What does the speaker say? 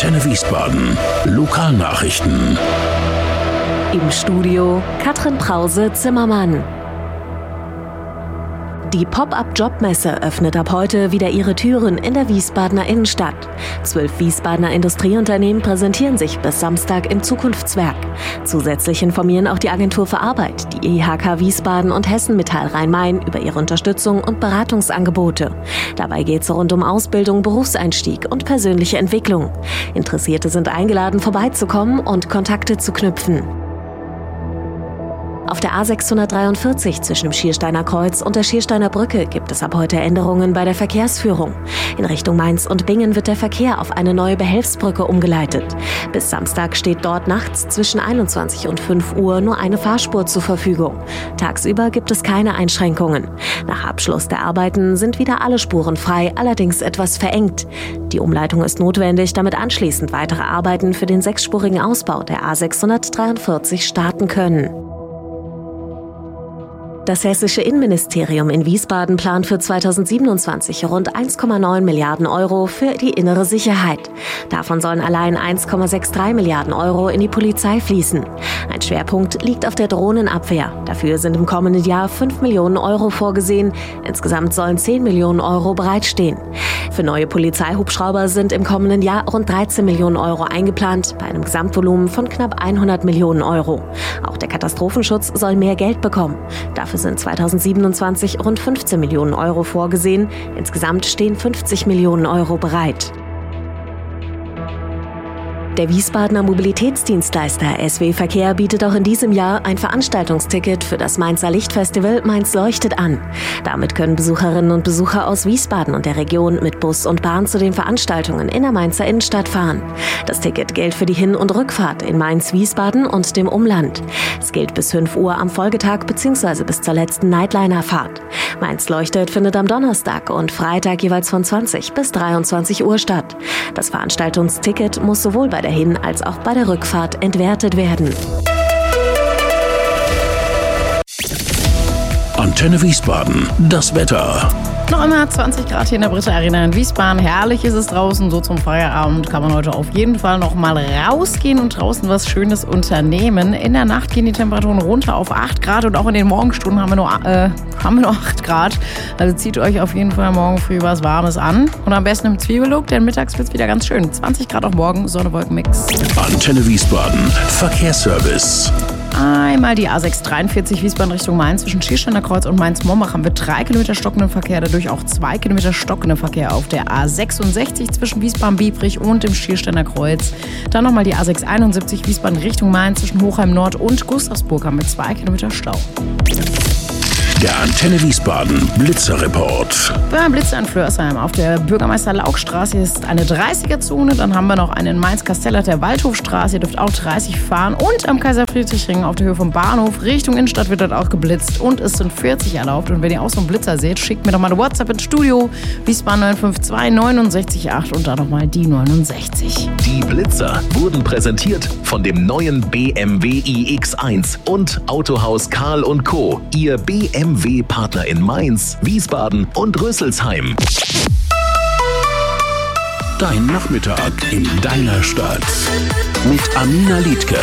Antenne Wiesbaden. Lokalnachrichten. Im Studio Katrin Brause-Zimmermann. Die Pop-up-Jobmesse öffnet ab heute wieder ihre Türen in der Wiesbadener Innenstadt. 12 Wiesbadener Industrieunternehmen präsentieren sich bis Samstag im Zukunftswerk. Zusätzlich informieren auch die Agentur für Arbeit, die IHK Wiesbaden und Hessen Metall Rhein-Main über ihre Unterstützung und Beratungsangebote. Dabei geht es rund um Ausbildung, Berufseinstieg und persönliche Entwicklung. Interessierte sind eingeladen, vorbeizukommen und Kontakte zu knüpfen. Auf der A643 zwischen dem Schiersteiner Kreuz und der Schiersteiner Brücke gibt es ab heute Änderungen bei der Verkehrsführung. In Richtung Mainz und Bingen wird der Verkehr auf eine neue Behelfsbrücke umgeleitet. Bis Samstag steht dort nachts zwischen 21 und 5 Uhr nur eine Fahrspur zur Verfügung. Tagsüber gibt es keine Einschränkungen. Nach Abschluss der Arbeiten sind wieder alle Spuren frei, allerdings etwas verengt. Die Umleitung ist notwendig, damit anschließend weitere Arbeiten für den 6-spurigen Ausbau der A643 starten können. Das hessische Innenministerium in Wiesbaden plant für 2027 rund 1,9 Milliarden Euro für die innere Sicherheit. Davon sollen allein 1,63 Milliarden Euro in die Polizei fließen. Ein Schwerpunkt liegt auf der Drohnenabwehr. Dafür sind im kommenden Jahr 5 Millionen Euro vorgesehen. Insgesamt sollen 10 Millionen Euro bereitstehen. Für neue Polizeihubschrauber sind im kommenden Jahr rund 13 Millionen Euro eingeplant, bei einem Gesamtvolumen von knapp 100 Millionen Euro. Auch der Katastrophenschutz soll mehr Geld bekommen. Dafür sind 2027 rund 15 Millionen Euro vorgesehen. Insgesamt stehen 50 Millionen Euro bereit. Der Wiesbadener Mobilitätsdienstleister SW Verkehr bietet auch in diesem Jahr ein Veranstaltungsticket für das Mainzer Lichtfestival Mainz leuchtet an. Damit können Besucherinnen und Besucher aus Wiesbaden und der Region mit Bus und Bahn zu den Veranstaltungen in der Mainzer Innenstadt fahren. Das Ticket gilt für die Hin- und Rückfahrt in Mainz-Wiesbaden und dem Umland. Es gilt bis 5 Uhr am Folgetag bzw. bis zur letzten Nightliner-Fahrt. Mainz leuchtet findet am Donnerstag und Freitag jeweils von 20 bis 23 Uhr statt. Das Veranstaltungsticket muss sowohl bei der Hin- als auch bei der Rückfahrt entwertet werden. Antenne Wiesbaden. Das Wetter. Noch immer 20 Grad hier in der Britta Arena in Wiesbaden. Herrlich ist es draußen. So zum Feierabend kann man heute auf jeden Fall noch mal rausgehen und draußen was Schönes unternehmen. In der Nacht gehen die Temperaturen runter auf 8 Grad und auch in den Morgenstunden haben wir nur 8 Grad. Also zieht euch auf jeden Fall morgen früh was Warmes an. Und am besten im Zwiebellook, denn mittags wird es wieder ganz schön. 20 Grad auch morgen, Sonne-Wolken-Mix. Antenne Wiesbaden. Verkehrsservice. Einmal die A643 Wiesbaden Richtung Mainz zwischen Schiersteiner Kreuz und Mainz-Mombach haben wir 3 Kilometer stockenden Verkehr, dadurch auch 2 Kilometer stockenden Verkehr auf der A66 zwischen Wiesbaden-Biebrich und dem Schiersteiner Kreuz. Dann nochmal die A671 Wiesbaden Richtung Mainz zwischen Hochheim Nord und Gustavsburg haben wir 2 Kilometer Stau. Der Antenne Wiesbaden Blitzerreport. Beim Blitzer in Flörsheim auf der Bürgermeister-Lauck-Straße ist eine 30er-Zone. Dann haben wir noch einen Mainz-Kastellert der Waldhofstraße. Ihr dürft auch 30 fahren. Und am Kaiser-Friedrich-Ring auf der Höhe vom Bahnhof Richtung Innenstadt wird dort auch geblitzt. Und es sind 40 erlaubt. Und wenn ihr auch so einen Blitzer seht, schickt mir doch mal eine WhatsApp ins Studio. Wiesbaden 952 69 8 und dann nochmal die 69. Die Blitzer wurden präsentiert von dem neuen BMW iX1 und Autohaus Karl & Co. Ihr BMW-Partner in Mainz, Wiesbaden und Rüsselsheim. Dein Nachmittag in deiner Stadt. Mit Amina Liedtke.